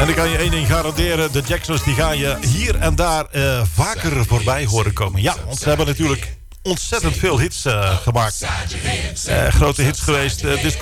En dan kan je één ding garanderen. De Jacksons die gaan je hier en daar vaker voorbij horen komen. Ja, want ze hebben natuurlijk ontzettend veel hits gemaakt. Grote hits geweest.